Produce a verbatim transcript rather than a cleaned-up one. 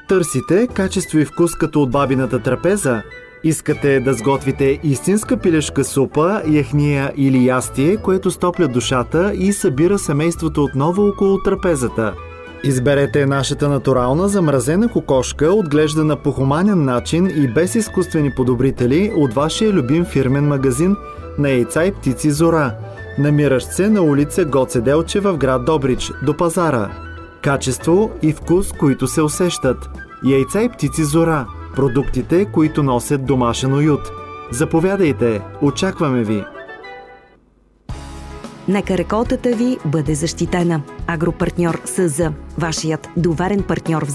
Търсите качество и вкус като от бабината трапеза? Искате да сготвите истинска пилешка супа, яхния или ястие, което стопля душата и събира семейството отново около трапезата? Изберете нашата натурална замразена кокошка, отглеждана по хуманен начин и без изкуствени подобрители от вашия любим фирмен магазин на яйца и птици Зора, намиращ се на улица Гоце Делчев в град Добрич, до пазара. Качество и вкус, които се усещат. Яйца и птици Зора. Продуктите, които носят домашен уют. Заповядайте, очакваме ви! Нека реколтата ви бъде защитена. Агропартньор СЗ, вашият доверен партньор в